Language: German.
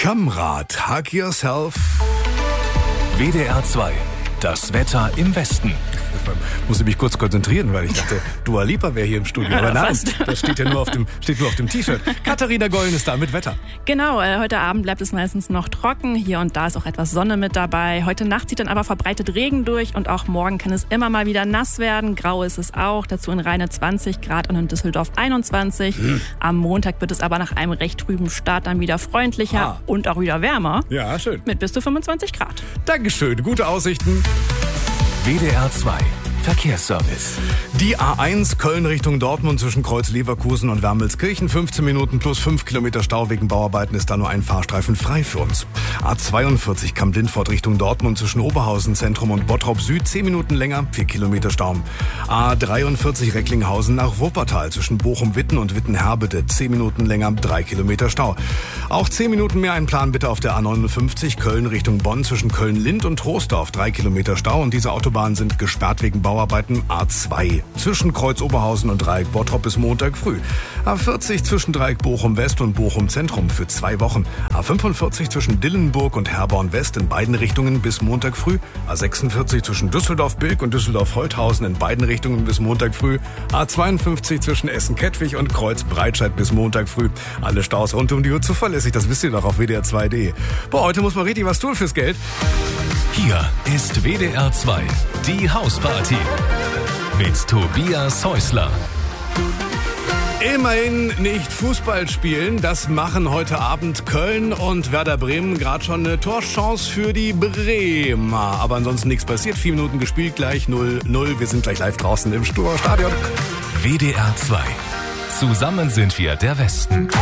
Kamrat, hug yourself. WDR 2, das Wetter im Westen. Ich musste mich kurz konzentrieren, weil ich dachte, Dua Lipa wäre hier im Studio. Aber nein, das steht ja nur auf dem T-Shirt. Katharina Gollen ist da mit Wetter. Genau, heute Abend bleibt es meistens noch trocken. Hier und da ist auch etwas Sonne mit dabei. Heute Nacht zieht dann aber verbreitet Regen durch und auch morgen kann es immer mal wieder nass werden. Grau ist es auch, dazu in Rheine 20 Grad und in Düsseldorf 21. Am Montag wird es aber nach einem recht trüben Start dann wieder freundlicher und auch wieder wärmer. Ja, schön. Mit bis zu 25 Grad. Dankeschön, gute Aussichten. WDR 2, Verkehrsservice. Die A1 Köln Richtung Dortmund zwischen Kreuz Leverkusen und Wermelskirchen. 15 Minuten plus 5 Kilometer Stau wegen Bauarbeiten, ist da nur ein Fahrstreifen frei für uns. A42 Kamp-Lindfort Richtung Dortmund zwischen Oberhausen Zentrum und Bottrop Süd. 10 Minuten länger, 4 Kilometer Stau. A43 Recklinghausen nach Wuppertal zwischen Bochum-Witten und Witten-Herbede. 10 Minuten länger, 3 Kilometer Stau. Auch 10 Minuten mehr einplanen bitte auf der A59 Köln Richtung Bonn zwischen Köln-Lind und Troisdorf. 3 Kilometer Stau und diese Autobahnen sind gesperrt wegen Bauarbeiten. A2 zwischen Kreuz Oberhausen und Dreieck Bottrop bis Montag früh. A40 zwischen Dreieck Bochum West und Bochum Zentrum für 2 Wochen. A45 zwischen Dillenburg und Herborn West in beiden Richtungen bis Montag früh. A46 zwischen Düsseldorf-Bilk und Düsseldorf-Holthausen in beiden Richtungen bis Montag früh. A52 zwischen Essen-Kettwig und Kreuz-Breitscheid bis Montag früh. Alle Staus rund um die Uhr zuverlässig, das wisst ihr doch auf WDR2.de. Boah, heute muss man richtig was tun fürs Geld. Hier ist WDR 2, die Hausparty. Mit Tobias Häusler. Immerhin nicht Fußball spielen, das machen heute Abend Köln und Werder Bremen. Gerade schon eine Torchance für die Bremer. Aber ansonsten nichts passiert. 4 Minuten gespielt, gleich 0-0. Wir sind gleich live draußen im Sturmer Stadion. WDR 2, zusammen sind wir der Westen.